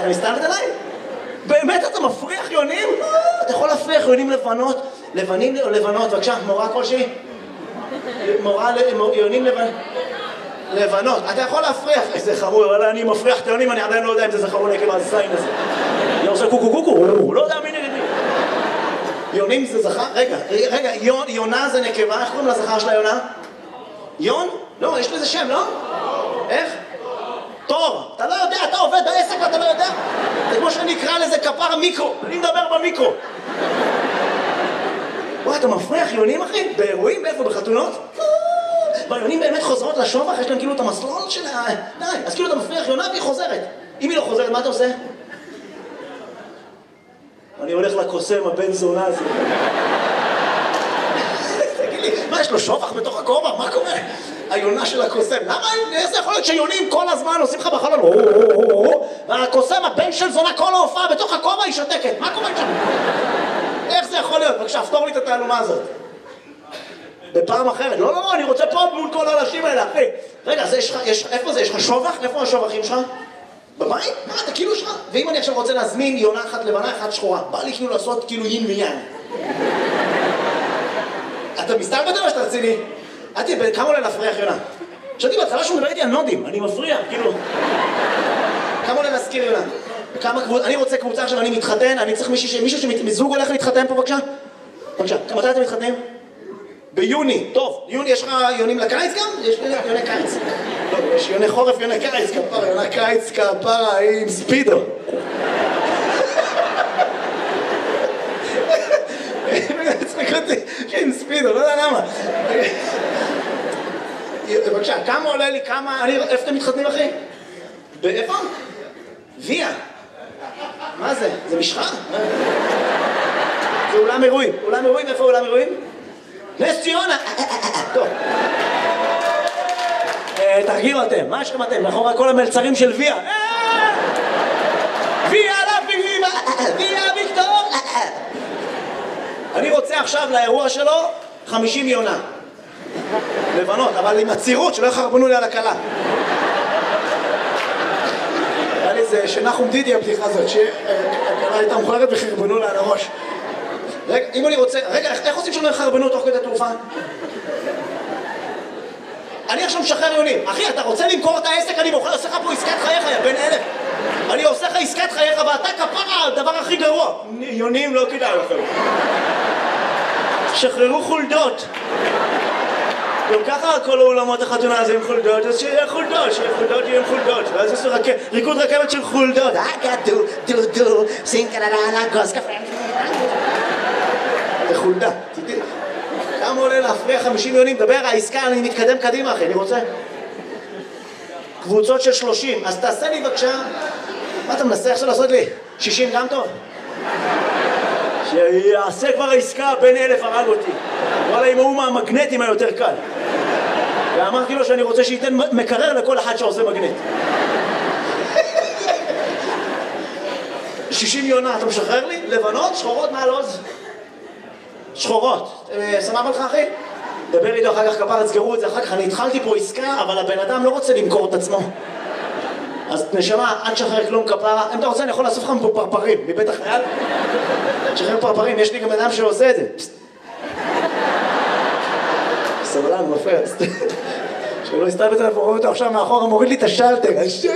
אתה מסתלבט עליי? באמת אתה מפריח יונים? אתה יכול להפריח יונים לבנים או לבנות, בבקשה, מורה כלשהי? יונים לבנות, אתה יכול להפריח, איזה חמור, אבל אני מפריח את היונים, אני עדיין לא יודע אם זה זכר או נקבה, הזין הזה. אני עושה קוקו, לא יודע מי נגד מי. יונים זה זכר? רגע, יונה זה נקבה, איך קוראים לזכר של היונה? יון? לא, יש לזה שם, לא? איך? תור, אתה לא יודע, אתה עובד בעסק ואתה לא יודע? זה כמו שאני אקרא לזה כפר מיקרו, אני מדבר במיקרו. וואי, אתה מפריח יונים אחי? באירועים? באיפה? בחתונות? והיונים באמת חוזרות לשובח, יש להם כאילו את המסלול של ה... די, אז כאילו אתה מפריח יונה והיא חוזרת. אם היא לא חוזרת, מה אתה עושה? אני הולך לקוסם, הבן זונה הזה. תגיד לי, מה, יש לו שובח בתוך הכובע? מה קורה? היונה של הקוסם. למה? איך זה יכול להיות שיונים כל הזמן עושים לך בחלון? והקוסם, הבן של זונה, כל ההופעה בתוך הכובע היא שתקת. מה קורה שם? איך זה יכול להיות? בבקשה, פתור לי את התעלומה הזאת. בפעם אחרת. לא, אני רוצה פה מול כל האנשים האלה, אחי. רגע, איפה זה? יש לך שובח? איפה השובחים שלך? בבית? מה, אתה כאילו שלך? ואם אני עכשיו רוצה להזמין יונה אחת לבנה, אחת שחורה, בא לי כאילו לעשות כאילו יין ויין. אתה מסתלבט או שאתה רציני? כמה עולה להפריח יונה? חשבתי בהתחלה שהוא מדבר איתי על נודים, אני מפריע, כאילו. כמה עולה להזכיר יונה? אני רוצה קבוצה עכשיו, אני מתחתן, אני צריך מישהו שמזוג הולך להתחתן פה, בבקשה? בבקשה, מתי אתם מתחתנים? ביוני, טוב, יוני, יש לך יונים לקיץ גם? יש יוני קיץ. לא, יש יוני חורף, יוני קיץ, כפרה, יוני קיץ, כפרה, עם ספידו. צחק אותי, עם ספידו, לא יודע למה. בבקשה, כמה עולה לי, איפה אתם מתחתנים אחי? באיפה? ויה. מה זה? זה משחה? זה אולם אירועים. אולם אירועים, איפה אולם אירועים? נס ציונה! טוב. תרגיעו אתם, מה יש לכם אתם? מאחורי כל המלצרים של ויה. ויה לביבה! ויה ויקטור! אני רוצה עכשיו לאירוע שלו 50 יונה. לבנות, אבל עם הצירות שלא יחרבנו לי על הכלה. היה לי זה שנחום דידי הבדיחה הזאת, שהכלה הייתה מוכלרת וחרבנו לה על הראש. רגע, אם אני רוצה... רגע, איך עושים שלא יחרבנו תוך כדי תעופה? אני עכשיו משחרר יונים. אחי, אתה רוצה למכור את העסק? אני עושה לך פה עסקת חייך, יא בן 1000. אני עושה לך עסקת חייך ואתה כפרה, הדבר הכי גרוע. יונים לא כדאי לכם. שחררו חולדות. גם ככה כל האולמות החתונה הזה עם חולדות, אז שיהיה חולדות, יהיה עם חולדות. ואז יש ריקוד רכבת של חולדות. דו, סינקללה, גוס קפה. זה חולדה. כמה עולה להפריח 50 יונים? דבר, העסקה, אני מתקדם קדימה, אחי, אני רוצה. קבוצות של 30, אז תעשה לי בבקשה. מה אתה מנסה עכשיו לעשות לי? 60 גם טוב? שיעשה כבר העסקה, בן 1000 הרג אותי. וואלה, אם הוא מהמגנטים היותר קל. ואמרתי לו שאני רוצה שייתן מקרר לכל אחד שעושה מגנט. 60 יונה, אתה משחרר לי? לבנות, שחורות מעל עוז? שחורות. סמב לך אחי? דבר איתו אחר כך כפר, תסגרו את זה אחר כך. אני התחלתי פה עסקה, אבל הבן אדם לא רוצה למכור את עצמו. אז נשמה, אל תשחרר כלום כפרה. אם אתה רוצה, אני יכול לאסוף לך פה פרפרים, מבית החייל. תשחרר פרפרים, יש לי גם אדם שעושה את זה. סבלן, מפריע. שלא הסתלבט עליו, רואה אותו עכשיו מאחורה, מוריד לי את השלטר.